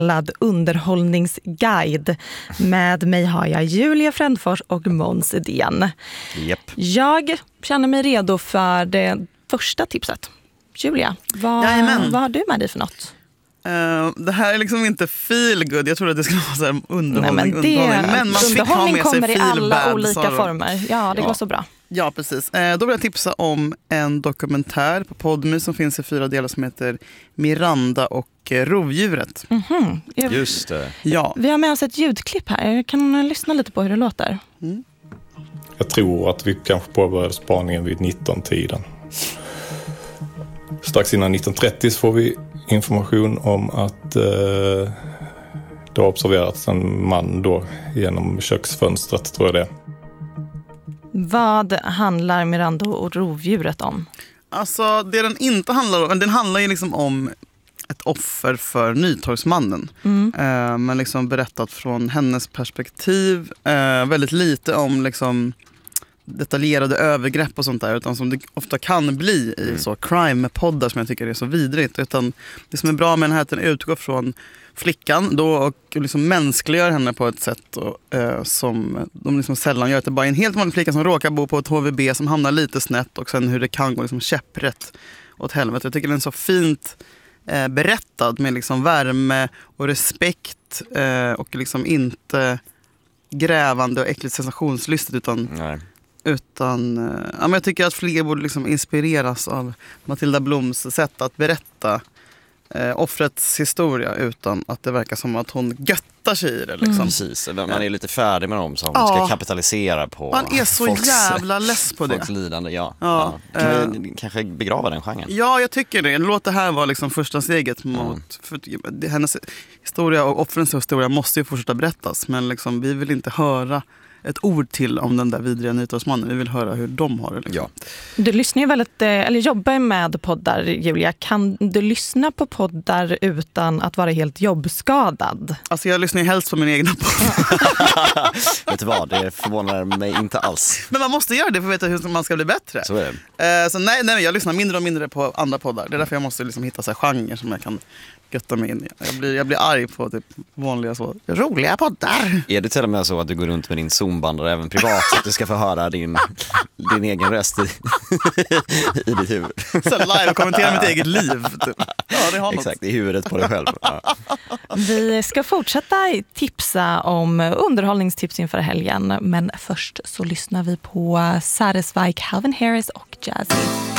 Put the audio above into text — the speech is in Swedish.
underhållningsguide. Med mig har jag Julia Frändfors och Måns Edén. Yep. Jag känner mig redo för det första tipset. Julia, vad har du med dig för något? Det här är liksom inte feel good. Jag trodde att det skulle vara så här underhållning. Men man fick ha med sig kommer i alla bad, olika former. Ja, det går så bra. Ja, precis. Då vill jag tipsa om en dokumentär på Podmy som finns i 4 delar som heter Miranda och rovdjuret. Just det. Ja. Vi har med oss ett ljudklipp här. Jag kan lyssna lite på hur det låter. Jag tror att vi kanske påbörjade spaningen vid 19-tiden. Strax innan 19:30 så får vi information om att det har observerats en man då genom köksfönstret, tror jag det. Vad handlar Miranda och rovdjuret om? Alltså, det den inte handlar om, den handlar ju liksom om ett offer för Nytorgsmannen. Men liksom berättat från hennes perspektiv. Väldigt lite om liksom detaljerade övergrepp och sånt där, utan som det ofta kan bli i så crime-poddar som jag tycker är så vidrigt. Utan det som är bra med den här är att den utgår från flickan då och liksom mänskliggör henne på ett sätt som de liksom sällan gör. Det är bara en helt vanlig flicka som råkar bo på ett HVB som hamnar lite snett och sen hur det kan gå liksom käpprätt åt helvete. Jag tycker den är så fint berättad med liksom värme och respekt och liksom inte grävande och äckligt sensationslystigt utan men jag tycker att fler borde liksom inspireras av Matilda Bloms sätt att berätta offrets historia utan att det verkar som att hon göttar sig i det liksom. Precis, man är lite färdig med dem som ska kapitalisera på man är så jävla less på det. Folks lidande, Kan vi kanske begrava den genren? Ja, jag tycker det. Låt det här vara liksom första steget mot för hennes historia och offrens historia måste ju fortsätta berättas, men liksom, vi vill inte höra ett ord till om den där vidriga Nytorgsmannen. Vi vill höra hur de har det. Liksom. Ja. Du lyssnar ju väldigt, eller jobbar med poddar, Julia. Kan du lyssna på poddar utan att vara helt jobbskadad? Alltså jag lyssnar ju helst på min egna podd. Vet du vad, det förvånar mig inte alls. Men man måste göra det för att veta hur man ska bli bättre. Så är det. Så nej, jag lyssnar mindre och mindre på andra poddar. Det är därför jag måste liksom hitta så här genrer som jag kan götta mig in i. Jag blir arg på typ vanliga så roliga poddar. Är det till och med så att du går runt med din Zoom-bandare även privat så att du ska få höra din egen röst i ditt huvud? Så live-kommentera mitt eget liv. Typ. Ja, det har exakt, i huvudet på dig själv. Ja. Vi ska fortsätta tipsa om underhållningstips inför helgen. Men först så lyssnar vi på Satisfy, Calvin Harris och Jazzy.